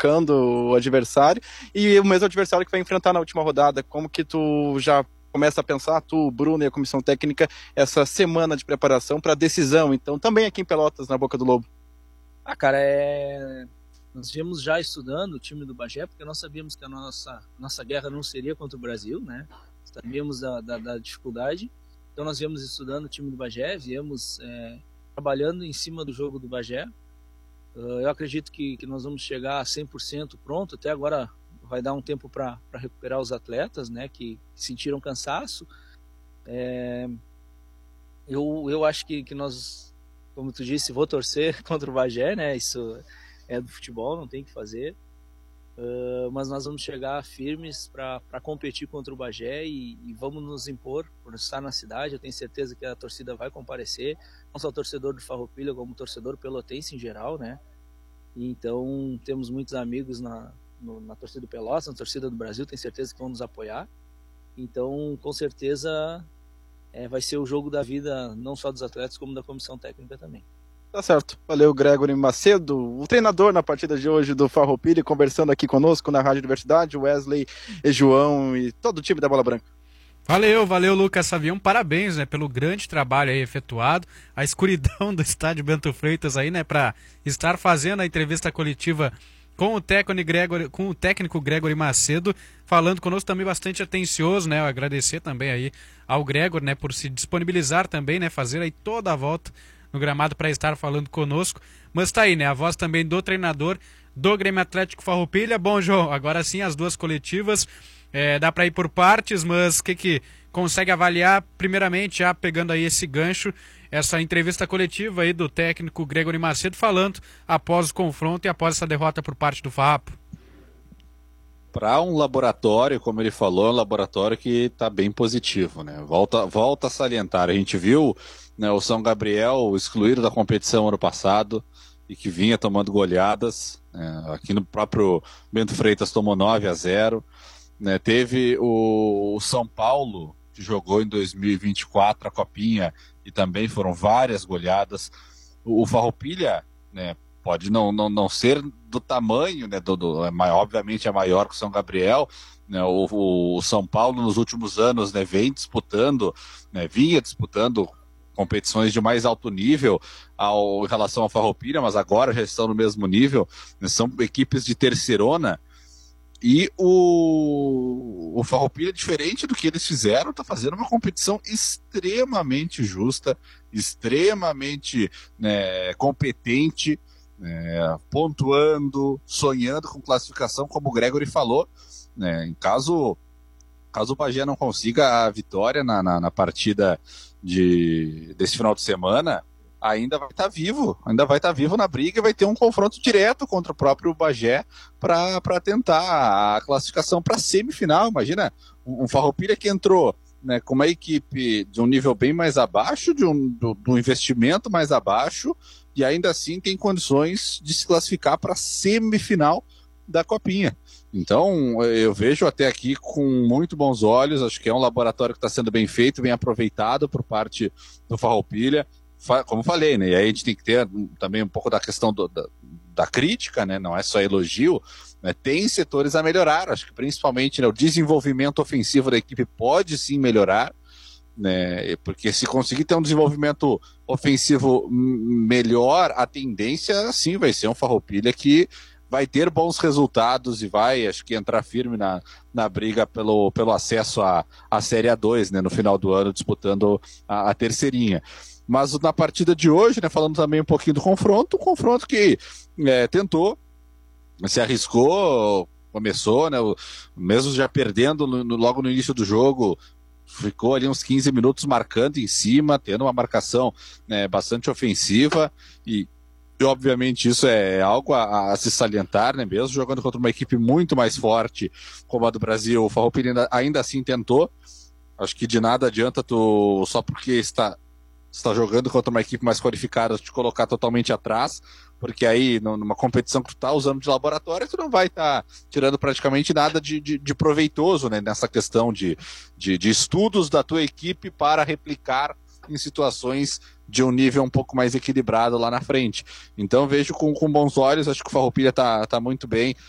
provocando o adversário, e o mesmo adversário que vai enfrentar na última rodada. Como que tu já começa a pensar, tu, o Bruno e a comissão técnica, essa semana de preparação para a decisão, então, também aqui em Pelotas, na Boca do Lobo? Cara, nós viemos já estudando o time do Bagé, porque nós sabíamos que a nossa guerra não seria contra o Brasil, né? Sabíamos da dificuldade, então nós viemos estudando o time do Bagé, viemos trabalhando em cima do jogo do Bagé. Eu acredito que nós vamos chegar a 100% pronto. Até agora vai dar um tempo para recuperar os atletas, né, que sentiram cansaço. Eu acho que nós, como tu disse, vou torcer contra o Bagé, né? Isso é do futebol, não tem o que fazer. Mas nós vamos chegar firmes para competir contra o Bagé e vamos nos impor por estar na cidade. Eu tenho certeza que a torcida vai comparecer, não só o torcedor do Farroupilha, como o torcedor pelotense em geral, né? E então temos muitos amigos na torcida do Pelotas, na torcida do Brasil, tenho certeza que vão nos apoiar. Então, com certeza, vai ser o jogo da vida, não só dos atletas, como da comissão técnica também. Tá certo. Valeu, Gregory Macedo, o treinador na partida de hoje do Farroupilha, conversando aqui conosco na Rádio Universidade, Wesley e João e todo o time da Bola Branca. Valeu, Lucas Savião, parabéns, né, pelo grande trabalho aí efetuado, a escuridão do estádio Bento Freitas aí, né, para estar fazendo a entrevista coletiva com o técnico Gregory Macedo, falando conosco também bastante atencioso, né, eu agradecer também aí ao Gregory, né, por se disponibilizar também, né, fazer aí toda a volta no gramado para estar falando conosco, mas tá aí, né, a voz também do treinador do Grêmio Atlético Farroupilha. Bom, João, agora sim as duas coletivas, dá para ir por partes, mas o que consegue avaliar, primeiramente, já pegando aí esse gancho, essa entrevista coletiva aí do técnico Gregory Macedo, falando após o confronto e após essa derrota por parte do Farrapo? Para um laboratório, como ele falou, é um laboratório que está bem positivo, né? Volta a salientar, a gente viu, né, o São Gabriel excluído da competição ano passado e que vinha tomando goleadas, aqui no próprio Bento Freitas tomou 9-0, né? Teve o São Paulo, que jogou em 2024 a Copinha, e também foram várias goleadas. O Farroupilha, né, pode não ser do tamanho, né, obviamente é maior que o São Gabriel, né, o São Paulo nos últimos anos, né, vinha disputando competições de mais alto nível em relação ao Farroupilha, mas agora já estão no mesmo nível, né, são equipes de terceirona. E o Farroupilha, diferente do que eles fizeram, está fazendo uma competição extremamente justa, extremamente, né, competente, pontuando, sonhando com classificação, como o Gregory falou, né, em caso o Bagé não consiga a vitória na partida desse final de semana, ainda vai estar vivo na briga e vai ter um confronto direto contra o próprio Bagé para tentar a classificação para a semifinal. Imagina um Farroupilha que entrou, né, com uma equipe de um nível bem mais abaixo, do investimento mais abaixo, e ainda assim tem condições de se classificar para a semifinal da Copinha. Então, eu vejo até aqui com muito bons olhos, acho que é um laboratório que está sendo bem feito, bem aproveitado por parte do Farroupilha. Como falei, né? E aí a gente tem que ter também um pouco da questão da crítica, né? Não é só elogio, né? Tem setores a melhorar, acho que principalmente, né, o desenvolvimento ofensivo da equipe pode sim melhorar, né? Porque se conseguir ter um desenvolvimento ofensivo melhor, a tendência sim vai ser um Farroupilha que vai ter bons resultados e vai, acho que, entrar firme na briga pelo acesso à Série A2, né? No final do ano, disputando a terceirinha. Mas na partida de hoje, né, falando também um pouquinho do confronto, um confronto que tentou, se arriscou, começou, né, mesmo já perdendo logo no início do jogo, ficou ali uns 15 minutos marcando em cima, tendo uma marcação, né, bastante ofensiva, e obviamente isso é algo a se salientar, né, mesmo jogando contra uma equipe muito mais forte como a do Brasil. O Farroupilha ainda assim tentou. Acho que de nada adianta só porque está jogando contra uma equipe mais qualificada, te colocar totalmente atrás, porque aí numa competição que tu está usando de laboratório, tu não vai estar tirando praticamente nada de proveitoso, né, nessa questão de estudos da tua equipe para replicar em situações de um nível um pouco mais equilibrado lá na frente. Então vejo com bons olhos, acho que o Farroupilha tá muito bem,